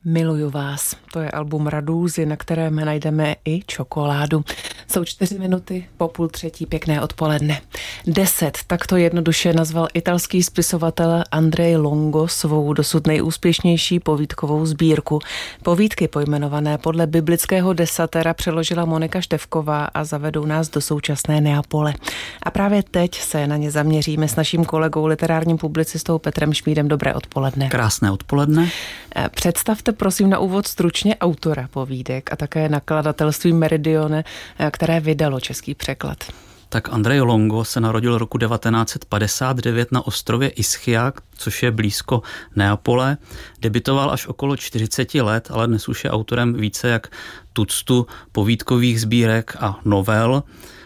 Miluju vás. To je album Radúzy, na kterém najdeme i čokoládu. Jsou 4 minuty po 2:30, pěkné odpoledne. 10, tak to jednoduše nazval italský spisovatel Andrej Longo svou dosud nejúspěšnější povídkovou sbírku. Povídky pojmenované podle biblického desatera přeložila Monika Števková a zavedou nás do současné Neapole. A právě teď se na ně zaměříme s naším kolegou, literárním publicistou Petrem Šmídem. Dobré odpoledne. Krásné odpoledne. Představte prosím na úvod stručně autora povídek a také nakladatelství Meridione, které vydalo český překlad. Tak Andrej Longo se narodil roku 1959 na ostrově Ischia, což je blízko Neapole. Debitoval až okolo 40 let, ale dnes už je autorem více jak tuctu povídkových sbírek a novel.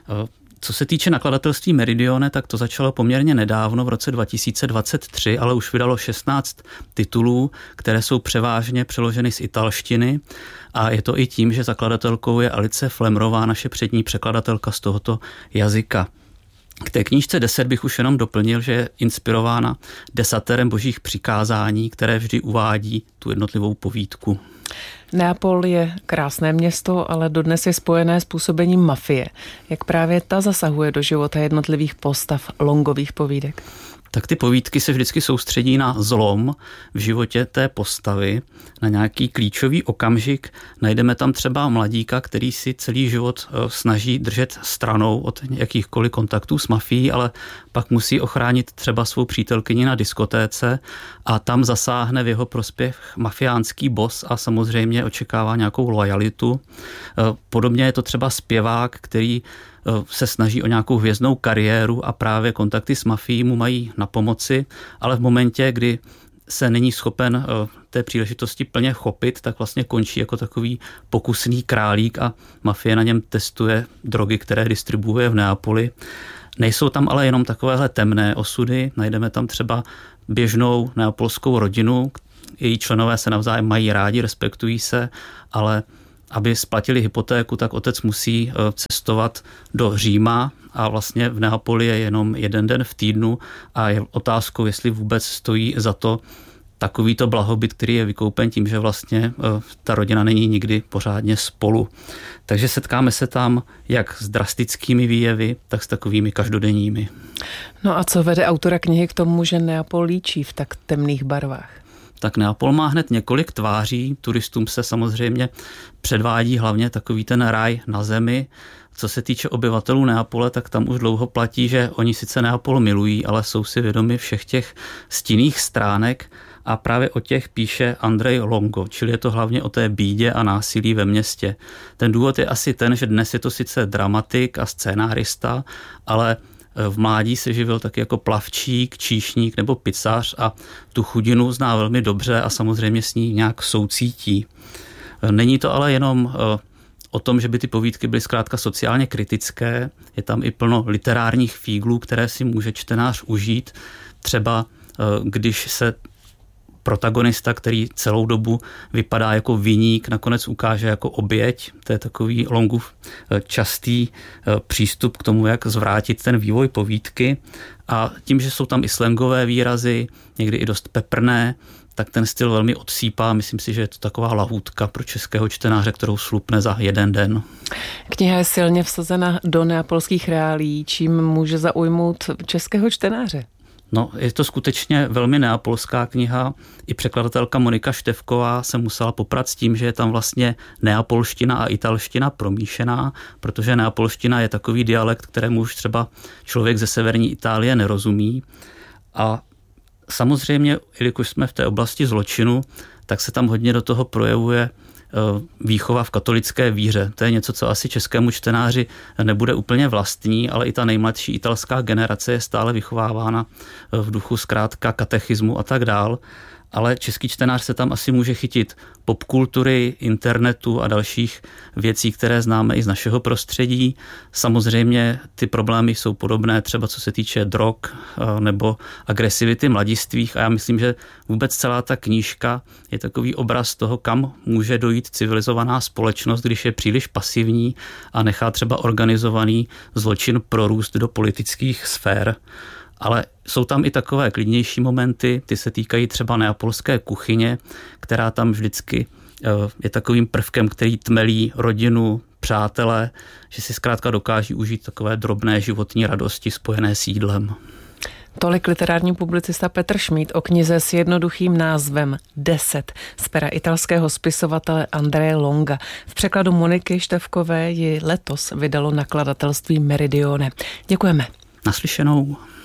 Co se týče nakladatelství Meridione, tak to začalo poměrně nedávno, v roce 2023, ale už vydalo 16 titulů, které jsou převážně přeloženy z italštiny. A je to i tím, že zakladatelkou je Alice Flemrová, naše přední překladatelka z tohoto jazyka. K té knížce 10 bych už jenom doplnil, že je inspirována desaterem božích přikázání, které vždy uvádí tu jednotlivou povídku. Neapol je krásné město, ale dodnes je spojené s působením mafie. Jak právě ta zasahuje do života jednotlivých postav Longových povídek? Tak ty povídky se vždycky soustředí na zlom v životě té postavy, na nějaký klíčový okamžik. Najdeme tam třeba mladíka, který si celý život snaží držet stranou od jakýchkoliv kontaktů s mafií, ale pak musí ochránit třeba svou přítelkyni na diskotéce a tam zasáhne v jeho prospěch mafiánský boss a samozřejmě očekává nějakou lojalitu. Podobně je to třeba zpěvák, který se snaží o nějakou hvězdnou kariéru a právě kontakty s mafií mu mají na pomoci, ale v momentě, kdy se není schopen té příležitosti plně chopit, tak vlastně končí jako takový pokusný králík a mafie na něm testuje drogy, které distribuuje v Neapoli. Nejsou tam ale jenom takovéhle temné osudy, najdeme tam třeba běžnou neapolskou rodinu, její členové se navzájem mají rádi, respektují se, ale aby splatili hypotéku, tak otec musí cestovat do Říma a vlastně v Neapoli je jenom jeden den v týdnu a je otázkou, jestli vůbec stojí za to takovýto blahobyt, který je vykoupen tím, že vlastně ta rodina není nikdy pořádně spolu. Takže setkáme se tam jak s drastickými výjevy, tak s takovými každodenními. No a co vede autora knihy k tomu, že Neapol líčí v tak temných barvách? Tak Neapol má hned několik tváří, turistům se samozřejmě předvádí hlavně takový ten ráj na zemi. Co se týče obyvatelů Neapole, tak tam už dlouho platí, že oni sice Neapol milují, ale jsou si vědomi všech těch stinných stránek a právě o těch píše Andrej Longo, čili je to hlavně o té bídě a násilí ve městě. Ten důvod je asi ten, že dnes je to sice dramatik a scénárista, ale v mládí se živil taky jako plavčík, číšník nebo pizzař a tu chudinu zná velmi dobře a samozřejmě s ní nějak soucítí. Není to ale jenom o tom, že by ty povídky byly zkrátka sociálně kritické, je tam i plno literárních fíglů, které si může čtenář užít. Třeba když se protagonista, který celou dobu vypadá jako viník, nakonec ukáže jako oběť. To je takový Longův častý přístup k tomu, jak zvrátit ten vývoj povídky. A tím, že jsou tam i slangové výrazy, někdy i dost peprné, tak ten styl velmi odsýpá. Myslím si, že je to taková lahůdka pro českého čtenáře, kterou slupne za jeden den. Kniha je silně vsazena do neapolských reálií, čím může zaujmout českého čtenáře. No, je to skutečně velmi neapolská kniha. I překladatelka Monika Števková se musela poprat s tím, že je tam vlastně neapolština a italština promíšená, protože neapolština je takový dialekt, kterému už třeba člověk ze severní Itálie nerozumí. A samozřejmě, jelikož jsme v té oblasti zločinu, tak se tam hodně do toho projevuje výchova v katolické víře. To je něco, co asi českému čtenáři nebude úplně vlastní, ale i ta nejmladší italská generace je stále vychovávána v duchu zkrátka katechismu a tak dál. Ale český čtenář se tam asi může chytit popkultury, internetu a dalších věcí, které známe i z našeho prostředí. Samozřejmě ty problémy jsou podobné, třeba co se týče drog nebo agresivity mladistvých a já myslím, že vůbec celá ta knížka je takový obraz toho, kam může dojít civilizovaná společnost, když je příliš pasivní a nechá třeba organizovaný zločin prorůst do politických sfér. Ale jsou tam i takové klidnější momenty, ty se týkají třeba neapolské kuchyně, která tam vždycky je takovým prvkem, který tmelí rodinu, přátelé, že si zkrátka dokáží užít takové drobné životní radosti spojené s jídlem. Tolik literární publicista Petr Šmíd o knize s jednoduchým názvem 10 z pera italského spisovatele Andrea Longa. V překladu Moniky Števkové ji letos vydalo nakladatelství Meridione. Děkujeme. Naslyšenou.